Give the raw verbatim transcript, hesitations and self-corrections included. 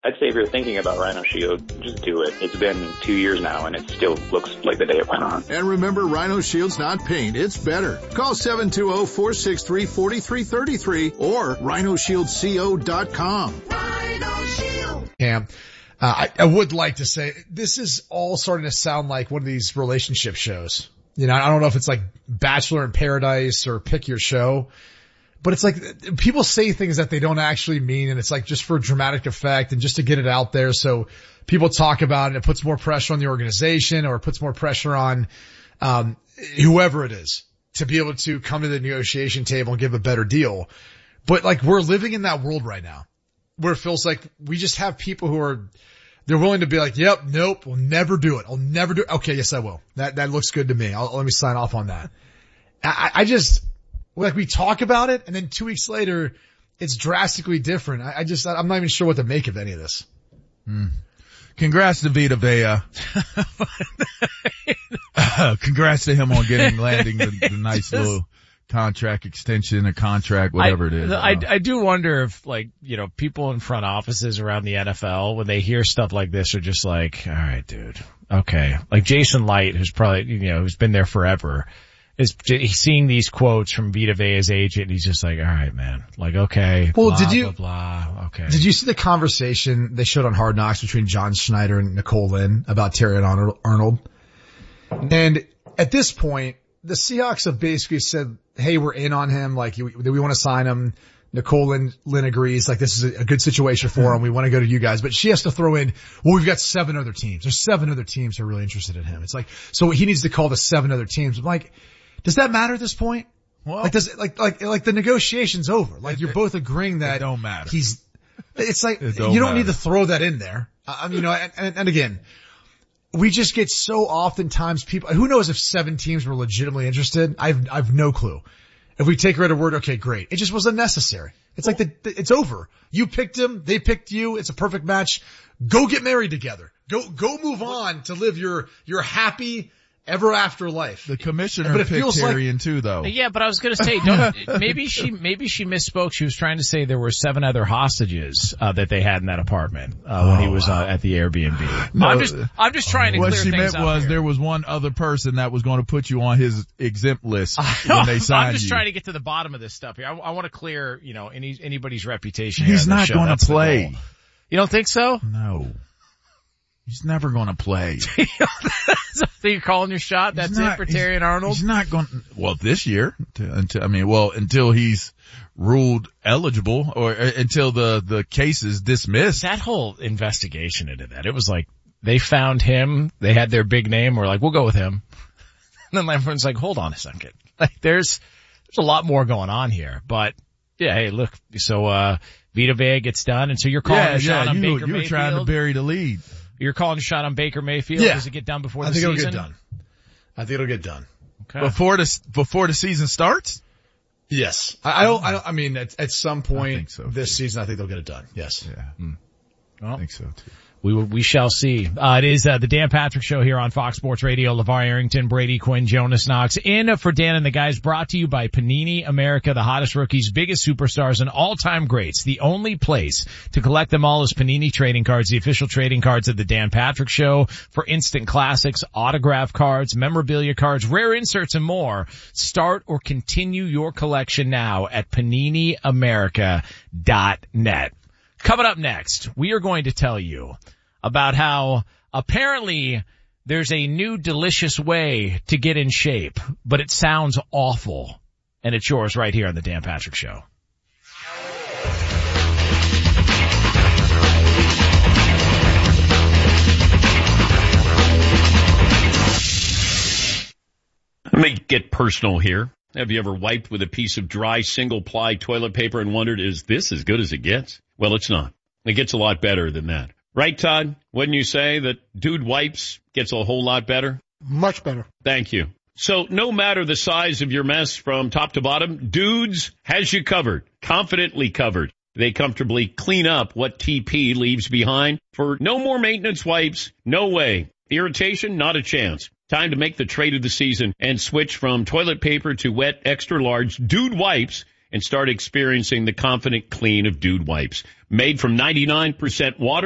I'd say if you're thinking about Rhino Shield, just do it. It's been two years now, and it still looks like the day it went on. And remember, Rhino Shield's not paint, it's better. Call seven two zero, four six three, four three three three or rhino shield co dot com. Rhino Shield. Cam, uh, I, I would like to say, this is all starting to sound like one of these relationship shows. You know, I don't know if it's like Bachelor in Paradise or Pick Your Show. But it's like people say things that they don't actually mean, and it's like just for dramatic effect and just to get it out there so people talk about it. It puts more pressure on the organization, or it puts more pressure on um whoever it is to be able to come to the negotiation table and give a better deal. But like we're living in that world right now where it feels like we just have people who are they're willing to be like, yep, nope, we'll never do it. I'll never do it. Okay, yes, I will. That that looks good to me. I'll, let me sign off on that. I, I just. Like we talk about it, and then two weeks later, it's drastically different. I, I just, I'm not even sure what to make of any of this. Mm. Congrats to Vita Vea. uh, congrats to him on getting, landing the, the nice little contract extension, a contract, whatever I, it is. I, I do wonder if, like, you know, people in front offices around the N F L, when they hear stuff like this, are just like, all right, dude, okay. Like Jason Light, who's probably, you know, who's been there forever, is he's seeing these quotes from Vita Vea's agent, and he's just like, all right, man. Like, okay. Well, blah, did you, blah, blah, okay. Did you see the conversation they showed on Hard Knocks between John Schneider and Nicole Lynn about Terry Arnold? And at this point, the Seahawks have basically said, hey, we're in on him. Like, we, we want to sign him. Nicole Lynn, Lynn agrees. Like, this is a, a good situation for him. We want to go to you guys. But she has to throw in, well, we've got seven other teams. There's seven other teams who are really interested in him. It's like, so he needs to call the seven other teams. I'm like, does that matter at this point? Well, like, does it, like, like, like the negotiation's over. Like, you're both agreeing that it don't matter. He's, it's like, it don't you don't matter. need to throw that in there. I mean, you know, and, and, and again, we just get so oftentimes people, who knows if seven teams were legitimately interested? I've, I've no clue. If we take her at her word, okay, great. It just was unnecessary. It's like the, the, it's over. You picked him. They picked you. It's a perfect match. Go get married together. Go, go move on to live your, your happy ever after life. The commissioner but it picked feels Tyrion like, too, though. Yeah, but I was going to say, don't, maybe she, maybe she misspoke. She was trying to say there were seven other hostages, uh, that they had in that apartment, uh, oh, when he was, uh, at the Airbnb. No, I'm just, I'm just trying to what clear she things meant up was here. there was one other person that was going to put you on his exempt list when they signed you. I'm just you. trying to get to the bottom of this stuff here. I, I want to clear, you know, any, anybody's reputation. He's not going to play. You don't think so? No. He's never going to play. So you're calling your shot? That's he's not, it for Terry and Arnold? He's not going to, well, this year, until, I mean, well, until he's ruled eligible or uh, until the, the case is dismissed. That whole investigation into that, it was like they found him, they had their big name, we're like, we'll go with him. And then everyone's like, hold on a second. Like there's, there's a lot more going on here, but yeah, hey, look, so, uh, Vita Vea gets done, and so you're calling yeah, a shot yeah, on you, Baker you were Mayfield. trying to bury the lead. You're calling a shot on Baker Mayfield? Yeah. Does it get done before I the think season? it'll get done. I think it'll get done. Okay. Before the, before the season starts? Yes. I, I don't, I don't, I mean, at, at some point so, this too. season, I think they'll get it done. Yes. Yeah. Mm. Well, I think so too. We will, we shall see. Uh, it is, uh, the Dan Patrick Show here on Fox Sports Radio. LeVar Arrington, Brady Quinn, Jonas Knox. In for Dan and the guys, brought to you by Panini America, the hottest rookies, biggest superstars, and all-time greats. The only place to collect them all is Panini Trading Cards, the official trading cards of the Dan Patrick Show. For instant classics, autograph cards, memorabilia cards, rare inserts, and more. Start or continue your collection now at panini america dot net. Coming up next, we are going to tell you about how apparently there's a new delicious way to get in shape, but it sounds awful. And it's yours right here on the Dan Patrick Show. Let me get personal here. Have you ever wiped with a piece of dry single-ply toilet paper and wondered, is this as good as it gets? Well, it's not. It gets a lot better than that. Right, Todd? Wouldn't you say that Dude Wipes gets a whole lot better? Much better. Thank you. So no matter the size of your mess from top to bottom, Dudes has you covered, confidently covered. They comfortably clean up what T P leaves behind. For no more maintenance wipes, no way. Irritation, not a chance. Time to make the trade of the season and switch from toilet paper to wet, extra large Dude Wipes and start experiencing the confident clean of Dude Wipes. Made from ninety-nine percent water.